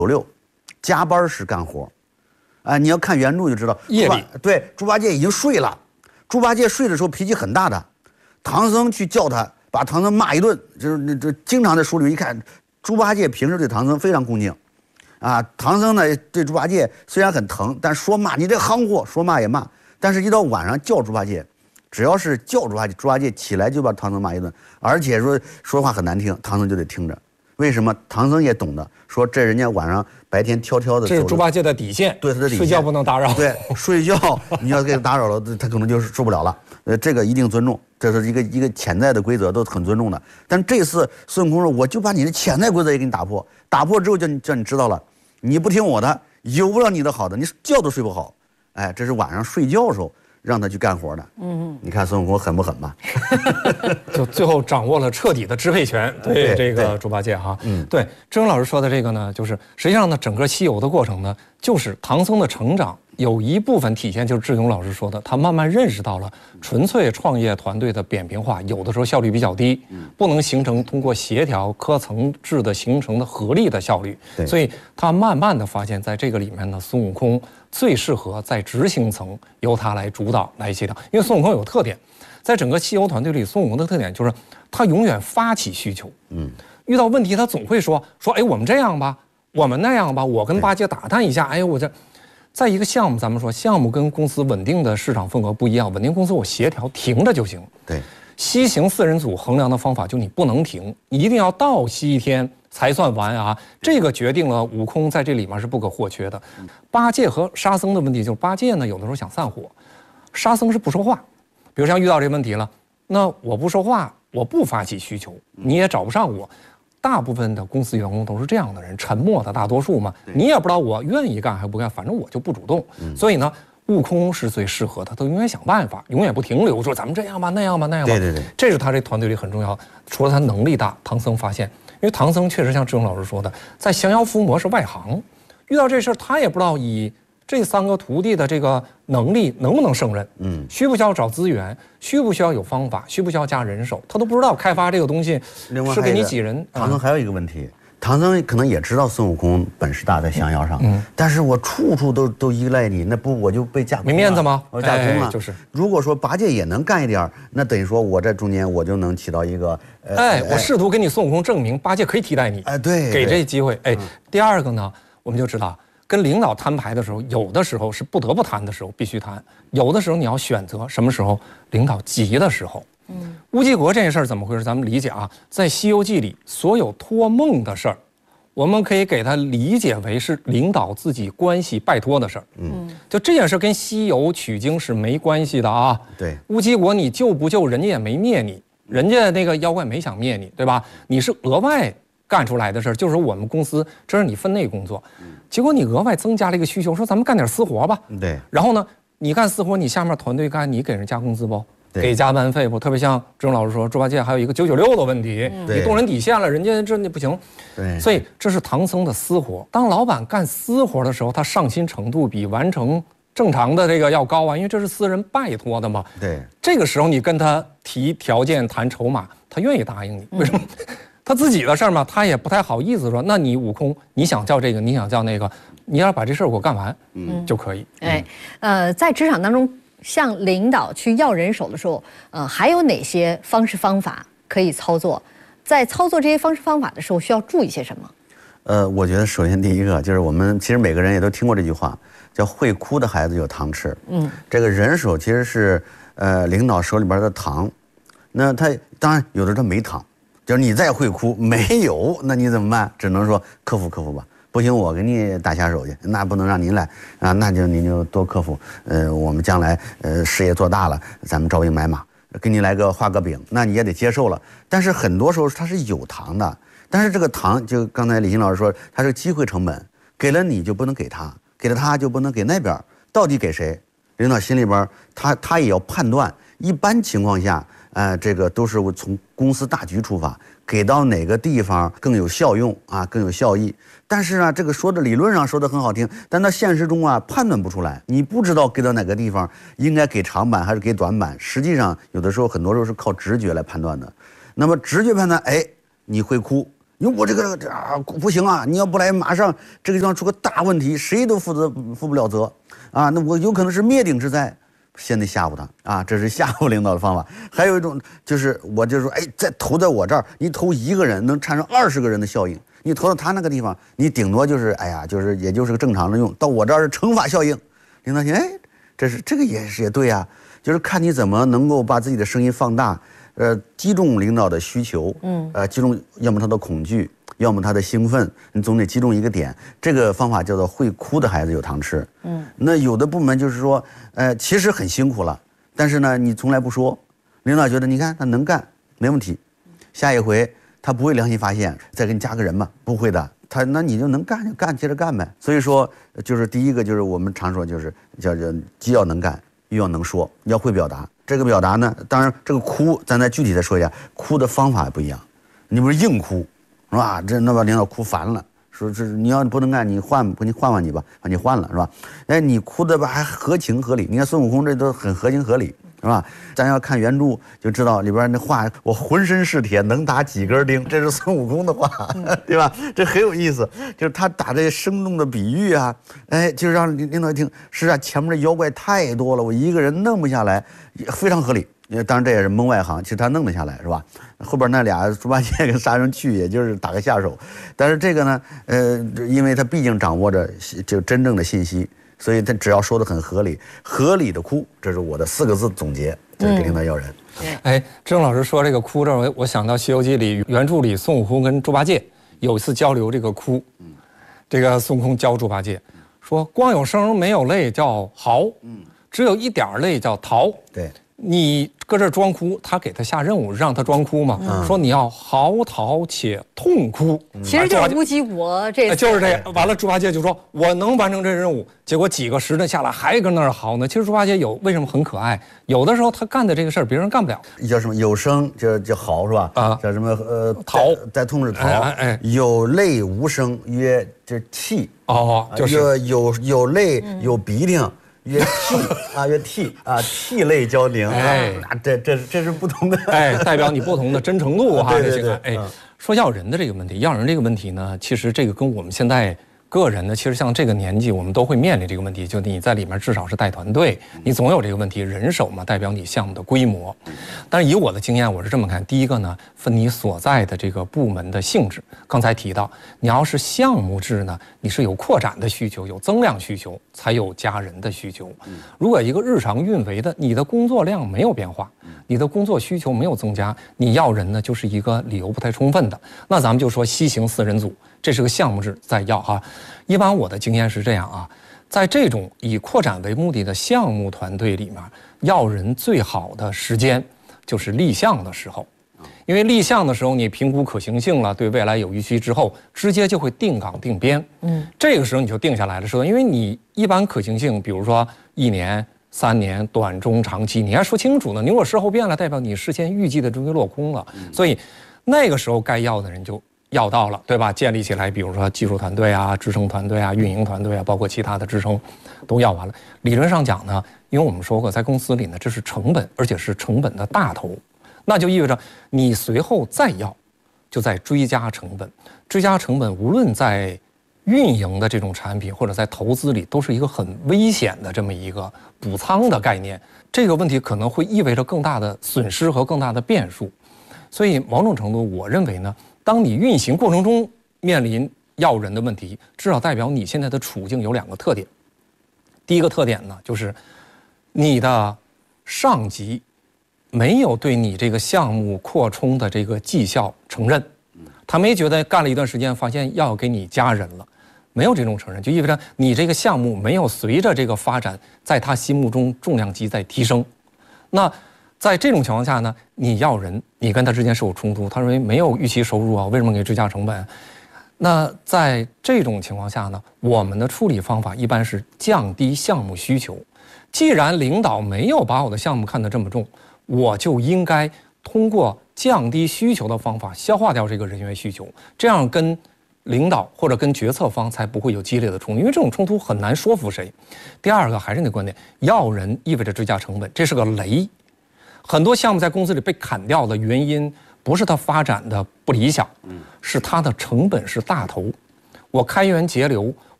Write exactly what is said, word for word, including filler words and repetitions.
九六，加班式干活，啊，你要看原著就知道， 夜里对，猪八戒已经睡了，猪八戒睡的时候脾气很大的，唐僧去叫他，把唐僧骂一顿，就是那这经常在书里一看，猪八戒平时对唐僧非常恭敬，啊，唐僧呢对猪八戒虽然很疼，但说骂你这夯货，说骂也骂，但是一到晚上叫猪八戒。只要是叫猪八戒，猪八戒起来就把唐僧骂一顿，而且说说话很难听，唐僧就得听着。为什么？唐僧也懂得，说这人家晚上白天挑挑的， 这是猪八戒的底线， 对他的底线， 睡觉不能打扰。 对，睡觉你要给他打扰了，他可能就受不了了。呃，这个一定尊重，这是一个一个潜在的规则，都很尊重的。但这次孙悟空说，我就把你的潜在规则也给你打破，打破之后叫你叫你知道了，你不听我的，有不了你的好的，你觉都睡不好。哎，这是晚上睡觉的时候。让他去干活的，嗯，你看孙悟空狠不狠吧？ 就最后掌握了彻底的支配权，对这个猪八戒哈，嗯，对，志勇老师说的这个呢，就是实际上呢，整个西游的过程呢，就是唐僧的成长有一部分体现，就是志勇老师说的，他慢慢认识到了纯粹创业团队的扁平化，有的时候效率比较低，不能形成通过协调科层制的形成的合力的效率，所以他慢慢的发现，在这个里面呢，孙悟空。最适合在执行层由他来主导来协调，因为孙悟空有特点，在整个西游团队里，孙悟空的特点就是他永远发起需求，嗯，遇到问题他总会说说，哎，我们这样吧，我们那样吧，我跟八戒打探一下，哎，我这，在一个项目，咱们说项目跟公司稳定的市场份额不一样，稳定公司我协调停着就行， 对， 西行四人组衡量的方法就你不能停，你一定要倒吸一天。才算完啊！这个决定了悟空在这里面是不可或缺的。八戒和沙僧的问题就是八戒呢，有的时候想散伙，沙僧是不说话。比如像遇到这个问题了，那我不说话，我不发起需求，你也找不上我。大部分的公司员工都是这样的人，沉默的大多数嘛。你也不知道我愿意干还不干，反正我就不主动。所以呢，悟空是最适合的，他永远想办法，永远不停留，说咱们这样吧，那样吧，那样吧。 对对对， 这是他这团队里很重要。除了他能力大，唐僧发现。因为唐僧确实像志勇老师说的，在降妖伏魔是外行，遇到这事儿他也不知道以这三个徒弟的这个能力能不能胜任，嗯，需不需要找资源，需不需要有方法，需不需要加人手，他都不知道开发这个东西是给你几人。 唐僧还有一个问题，唐僧可能也知道孙悟空本事大在降妖上，嗯，但是我处处都都依赖你，那不我就被架空了， 没面子吗？ 我架空了， 哎、就是。 如果说八戒也能干一点，那等于说我在中间我就能起到一个， 呃、哎，我试图跟你孙悟空证明八戒可以替代你， 哎，对， 给这机会，哎，嗯、第二个呢，我们就知道跟领导摊牌的时候，有的时候是不得不谈的时候必须谈，有的时候你要选择什么时候，领导急的时候。嗯，乌鸡国这件事儿怎么回事？咱们理解啊，在《西游记》里，所有托梦的事儿。我们可以给它理解为是领导自己关系拜托的事儿，嗯，就这件事跟西游取经是没关系的啊。 对， 乌鸡国你救不救，人家也没灭你，人家那个妖怪没想灭你，对吧？你是额外干出来的事儿，就是我们公司这是你分内工作，结果你额外增加了一个需求，说咱们干点私活吧。 对， 然后呢，你干私活，你下面团队干，你给人加工资不？给加班费不？特别像志勇老师说，猪八戒还有一个九九六的问题，嗯、你动人底线了，人家这那不行。 对， 所以这是唐僧的私活。当老板干私活的时候，他上心程度比完成正常的这个要高啊，因为这是私人拜托的嘛。 对， 这个时候你跟他提条件、谈筹码，他愿意答应你。为什么？嗯、他自己的事儿嘛，他也不太好意思说。那你悟空，你想叫这个，你想叫那个，你要把这事儿给我干完，嗯，就可以。 哎，呃，在职场当中。向领导去要人手的时候，呃，还有哪些方式方法可以操作？在操作这些方式方法的时候，需要注意些什么？ 呃，我觉得首先第一个就是我们其实每个人也都听过这句话，叫会哭的孩子有糖吃。嗯，这个人手其实是呃领导手里边的糖，那他当然有的他没糖，就是你再会哭没有，那你怎么办？只能说克服克服吧。不行，我给你打下手去，那不能让您来啊，那就您就多克服。呃，我们将来呃事业做大了，咱们招兵买马，给你来个画个饼，那你也得接受了。但是很多时候它是有糖的，但是这个糖就刚才李欣老师说，它是机会成本，给了你就不能给他，给了他就不能给那边，到底给谁？领导心里边他他也要判断，一般情况下，呃，这个都是从公司大局出发，给到哪个地方更有效用啊，更有效益。但是啊，这个说的理论上说的很好听，但到现实中啊判断不出来，你不知道给到哪个地方应该给长板还是给短板，实际上有的时候很多时候是靠直觉来判断的。那么直觉判断，哎，你会哭， 你说我这个啊不行啊，你要不来，马上这个地方出个大问题，谁都负责负不了责啊，那我有可能是灭顶之灾。先得吓唬他啊，这是吓唬领导的方法。还有一种就是我就说，哎，再投在我这儿，你投一个人能产生二十个人的效应，你投到他那个地方，你顶多就是哎呀，就是也就是个正常的用，到我这儿是乘法效应。领导听，哎，这是这个也是也对啊，就是看你怎么能够把自己的声音放大，呃，击中领导的需求，嗯，呃，击中要么他的恐惧，要么他的兴奋，你总得击中一个点。这个方法叫做会哭的孩子有糖吃。嗯，那有的部门就是说，呃，其实很辛苦了，但是呢，你从来不说，领导觉得你看他能干，没问题，下一回他不会良心发现，再给你加个人嘛，不会的，他那你就能干就干，接着干呗。所以说，就是第一个就是我们常说就是叫叫既要能干又要能说，要会表达。这个表达呢，当然这个哭，咱再具体的说一下，哭的方法不一样，你不是硬哭。是吧？这那把领导哭烦了，说是你要不能干，你换给你换换你吧，把你换了是吧？哎，你哭的吧还合情合理。你看孙悟空这都很合情合理，是吧？咱要看原著就知道里边那话，我浑身是铁，能打几根钉，这是孙悟空的话，对吧？这很有意思，就是他打这生动的比喻啊，哎，就让领导一听，是啊，前面的妖怪太多了，我一个人弄不下来，非常合理。当然这也是门外行，其实他弄得下来是吧？后边那俩猪八戒跟杀人去，也就是打个下手。但是这个呢，呃，因为他毕竟掌握着就真正的信息，所以他只要说的很合理，合理的哭，这是我的四个字总结，就是给领导要人。 嗯、哎，郑老师说这个哭这儿，我想到《西游记》里原著里孙悟空跟猪八戒有一次交流这个哭，这个孙悟空教猪八戒说，光有声没有泪叫嚎，只有一点泪叫逃。 对。 你搁这装哭，他给他下任务让他装哭嘛，嗯、说你要嚎啕且痛哭。 其实就是乌鸡国这、 哎，就是这样。完了，猪八戒就说我能完成这任务，结果几个时辰下来还跟那儿嚎呢。其实猪八戒有为什么很可爱？有的时候他干的这个事儿别人干不了。 叫什么有声叫叫嚎是吧？啊，叫什么呃逃在痛是逃。哎哎，有泪无声曰就是泣。 哦，就是有有有泪有鼻涕。曰涕啊，曰涕啊，涕泪交凝。哎，这这这是不同的， 哎，代表你不同的真诚度哈。这些个，哎，说要人的这个问题，要人这个问题呢，其实这个跟我们现在个人呢，其实像这个年纪，我们都会面临这个问题。就你在里面至少是带团队，你总有这个问题，人手嘛，代表你项目的规模。但是以我的经验，我是这么看：第一个呢，分你所在的这个部门的性质。刚才提到，你要是项目制呢，你是有扩展的需求，有增量需求，才有加人的需求。如果一个日常运维的，你的工作量没有变化，你的工作需求没有增加，你要人呢，就是一个理由不太充分的。那咱们就说西行四人组。这是个项目制在要哈，一般我的经验是这样啊，在这种以扩展为目的的项目团队里面，要人最好的时间就是立项的时候，因为立项的时候你评估可行性了，对未来有预期之后，直接就会定岗定编，嗯，这个时候你就定下来的时候，因为你一般可行性，比如说一年、三年、短中长期，你还说清楚呢，你如果事后变了，代表你事先预计的终于落空了，所以那个时候该要的人就要到了，对吧？建立起来，比如说技术团队啊、支撑团队啊、运营团队啊，包括其他的支撑，都要完了。理论上讲呢，因为我们说过，在公司里呢，这是成本，而且是成本的大头，那就意味着你随后再要，就在追加成本。追加成本，无论在运营的这种产品，或者在投资里，都是一个很危险的这么一个补仓的概念。这个问题可能会意味着更大的损失和更大的变数。所以某种程度，我认为呢，当你运行过程中面临要人的问题，至少代表你现在的处境有两个特点。第一个特点呢，就是你的上级没有对你这个项目扩充的这个绩效承认，他没觉得干了一段时间发现要给你加人了，没有这种承认，就意味着你这个项目没有随着这个发展，在他心目中重量级在提升。那在这种情况下呢，你要人，你跟他之间是有冲突，他认为没有预期收入啊，为什么给追加成本？那在这种情况下呢，我们的处理方法一般是降低项目需求。既然领导没有把我的项目看得这么重，我就应该通过降低需求的方法消化掉这个人员需求，这样跟领导或者跟决策方才不会有激烈的冲突，因为这种冲突很难说服谁。第二个还是那观点，要人意味着追加成本，这是个雷。很多项目在公司里被砍掉的原因， 不是它发展的不理想，是它的成本是大头。我开源节流，